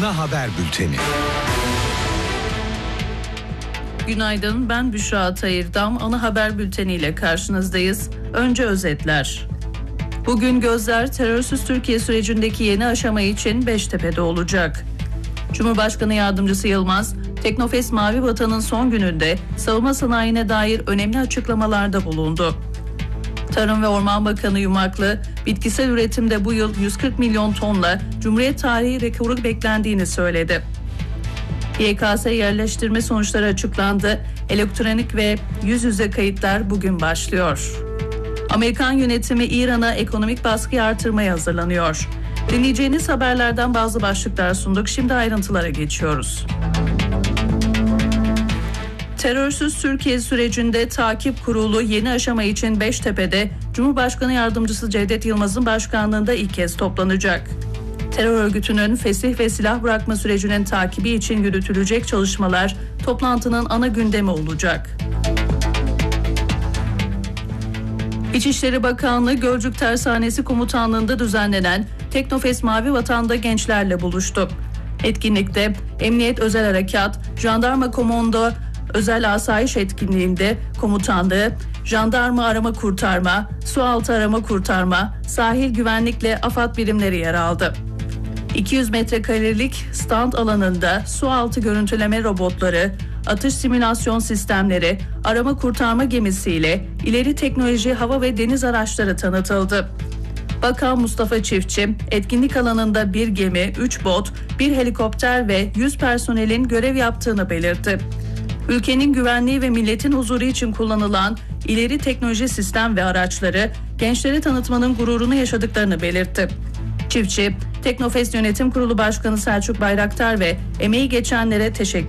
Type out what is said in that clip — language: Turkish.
Ana haber bülteni. Günaydın, ben Büşra Atayırdam. Ana haber bülteniyle karşınızdayız. Önce özetler. Bugün gözler terörsüz Türkiye sürecindeki yeni aşama için Beştepe'de olacak. Cumhurbaşkanı Yardımcısı Yılmaz, Teknofest Mavi Vatan'ın son gününde savunma sanayine dair önemli açıklamalarda bulundu. Tarım ve Orman Bakanı Yumaklı, bitkisel üretimde bu yıl 140 milyon tonla Cumhuriyet tarihi rekoru beklendiğini söyledi. YKS yerleştirme sonuçları açıklandı. Elektronik ve yüz yüze kayıtlar bugün başlıyor. Amerikan yönetimi İran'a ekonomik baskıyı artırmaya hazırlanıyor. Dinleyeceğiniz haberlerden bazı başlıklar sunduk. Şimdi ayrıntılara geçiyoruz. Terörsüz Türkiye sürecinde takip kurulu yeni aşama için Beştepe'de Cumhurbaşkanı Yardımcısı Cevdet Yılmaz'ın başkanlığında ilk kez toplanacak. Terör örgütünün fesih ve silah bırakma sürecinin takibi için yürütülecek çalışmalar toplantının ana gündemi olacak. İçişleri Bakanlığı Gölcük Tersanesi Komutanlığı'nda düzenlenen Teknofest Mavi Vatan'da gençlerle buluştu. Etkinlikte Emniyet Özel Harekat, Jandarma Komando Özel Asayiş Etkinliğinde Komutanlığı, Jandarma Arama Kurtarma, Sualtı Arama Kurtarma, Sahil Güvenlikle AFAD birimleri yer aldı. 200 metrekarelik stand alanında sualtı görüntüleme robotları, atış simülasyon sistemleri, arama kurtarma gemisiyle ileri teknoloji hava ve deniz araçları tanıtıldı. Bakan Mustafa Çiftçi, etkinlik alanında bir gemi, 3 bot, 1 helikopter ve 100 personelin görev yaptığını belirtti. Ülkenin güvenliği ve milletin huzuru için kullanılan ileri teknoloji sistem ve araçları gençlere tanıtmanın gururunu yaşadıklarını belirtti. Çiftçi, Teknofest Yönetim Kurulu Başkanı Selçuk Bayraktar ve emeği geçenlere teşekkür